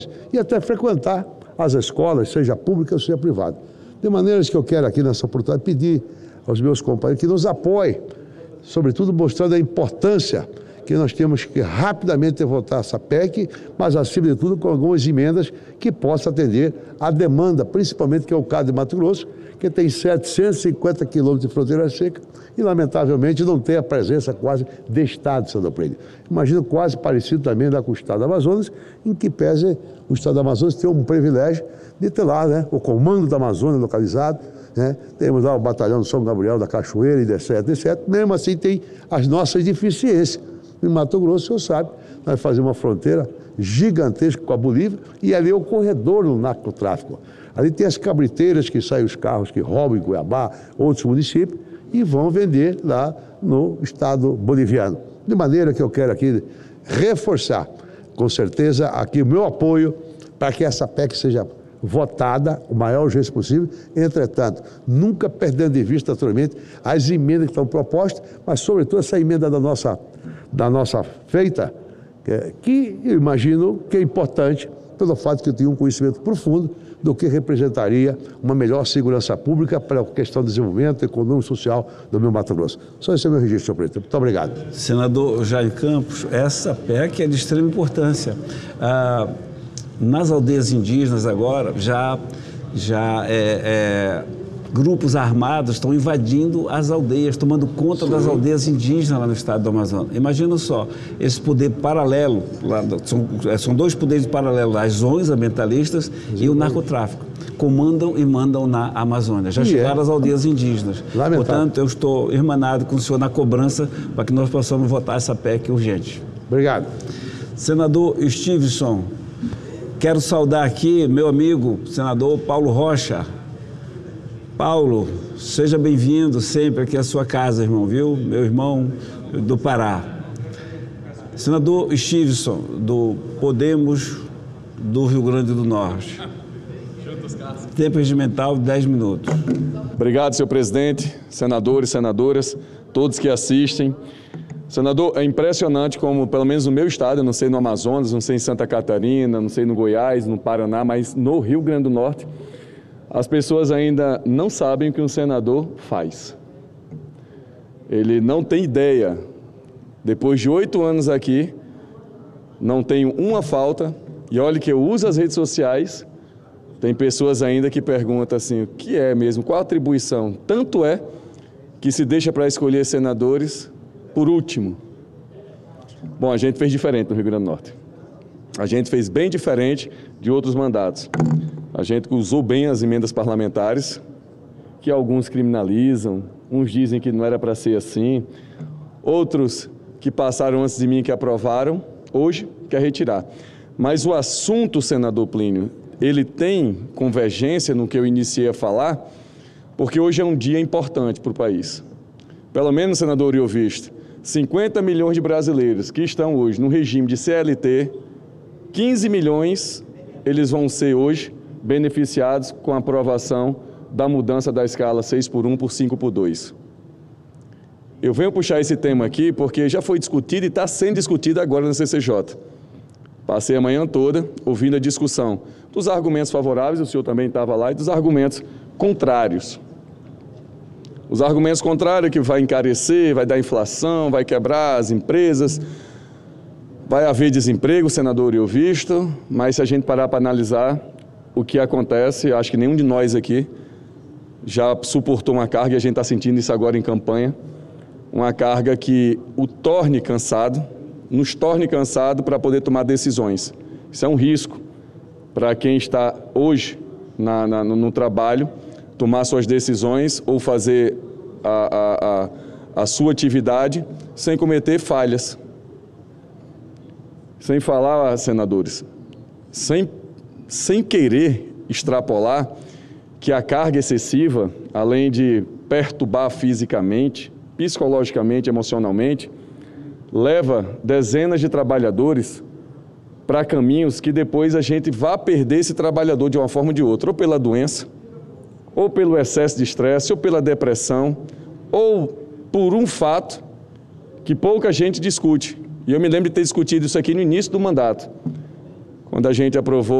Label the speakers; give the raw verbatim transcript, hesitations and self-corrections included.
Speaker 1: e até frequentar as escolas, seja pública ou seja privada. De maneira que eu quero aqui nessa oportunidade pedir aos meus companheiros que nos apoiem, sobretudo mostrando a importância que nós temos que rapidamente votar essa P E C, mas acima de tudo com algumas emendas que possam atender à demanda, principalmente que é o caso de Mato Grosso, que tem setecentos e cinquenta quilômetros de fronteira seca e, lamentavelmente, não tem a presença quase de Estado de São Paulo. Imagino quase parecido também lá com o Estado do Amazonas, em que pese o Estado do Amazonas ter um privilégio de ter lá, né, o comando da Amazônia localizado, né, temos lá o batalhão do São Gabriel da Cachoeira, e etc, etcétera. Mesmo assim tem as nossas deficiências. Em Mato Grosso, o senhor sabe, nós fazemos uma fronteira gigantesca com a Bolívia e ali é o corredor do narcotráfico. Ali tem as cabriteiras que saem os carros que roubam em Cuiabá, outros municípios, e vão vender lá no estado boliviano. De maneira que eu quero aqui reforçar, com certeza, aqui o meu apoio para que essa P E C seja votada o maior urgência possível. Entretanto, nunca perdendo de vista, naturalmente, as emendas que estão propostas, mas, sobretudo, essa emenda da nossa, da nossa feita, que eu imagino que é importante pelo fato que eu tenho um conhecimento profundo do que representaria uma melhor segurança pública para a questão do desenvolvimento econômico e social do meu Mato Grosso. Só esse é o meu registro, senhor presidente. Muito obrigado.
Speaker 2: Senador Jair Campos, essa P E C é de extrema importância. Ah, nas aldeias indígenas agora, já, já é, é, grupos armados estão invadindo as aldeias, tomando conta Sim. das aldeias indígenas lá no estado do Amazonas. Imagina só, esse poder paralelo, lá, são, são dois poderes paralelos, as O N Gs ambientalistas Sim. e o narcotráfico, comandam e mandam na Amazônia. Já e chegaram é. às aldeias indígenas.
Speaker 1: Lamentável.
Speaker 2: Portanto, eu estou irmanado com o senhor na cobrança para que nós possamos votar essa P E C urgente.
Speaker 1: Obrigado.
Speaker 2: Senador Stevenson, quero saudar aqui meu amigo, senador Paulo Rocha. Paulo, seja bem-vindo sempre aqui à sua casa, irmão, viu? Meu irmão do Pará. Senador Stevenson, do Podemos do Rio Grande do Norte. Tempo regimental, dez minutos.
Speaker 3: Obrigado, senhor presidente, senadores, senadoras, todos que assistem. Senador, é impressionante como, pelo menos no meu estado, eu não sei no Amazonas, não sei em Santa Catarina, não sei no Goiás, no Paraná, mas no Rio Grande do Norte, as pessoas ainda não sabem o que um senador faz. Ele não tem ideia. Depois de oito anos aqui, não tenho uma falta, e olha que eu uso as redes sociais, tem pessoas ainda que perguntam assim, o que é mesmo, qual a atribuição? Tanto é que se deixa para escolher senadores por último. Bom, a gente fez diferente no Rio Grande do Norte. A gente fez bem diferente de outros mandatos. A gente usou bem as emendas parlamentares, que alguns criminalizam, uns dizem que não era para ser assim, outros que passaram antes de mim que aprovaram, hoje quer retirar. Mas o assunto, senador Plínio, ele tem convergência no que eu iniciei a falar, porque hoje é um dia importante para o país. Pelo menos, senador Iovisto, cinquenta milhões de brasileiros que estão hoje no regime de C L T, quinze milhões eles vão ser hoje beneficiados com a aprovação da mudança da escala seis por um por cinco por dois. Eu venho puxar esse tema aqui porque já foi discutido e está sendo discutido agora na C C J. Passei a manhã toda ouvindo a discussão dos argumentos favoráveis, o senhor também estava lá, e dos argumentos contrários. Os argumentos contrários que vai encarecer, vai dar inflação, vai quebrar as empresas, vai haver desemprego, senador Iovisto, mas se a gente parar para analisar o que acontece, acho que nenhum de nós aqui já suportou uma carga, e a gente está sentindo isso agora em campanha, uma carga que o torne cansado, nos torne cansado para poder tomar decisões. Isso é um risco para quem está hoje na, na, no trabalho, tomar suas decisões ou fazer a, a, a, a sua atividade sem cometer falhas. Sem falar, senadores, sem, sem querer extrapolar que a carga excessiva, além de perturbar fisicamente, psicologicamente, emocionalmente, leva dezenas de trabalhadores para caminhos que depois a gente vai perder esse trabalhador de uma forma ou de outra, ou pela doença, ou pelo excesso de estresse, ou pela depressão, ou por um fato que pouca gente discute. E eu me lembro de ter discutido isso aqui no início do mandato. quando a gente aprovou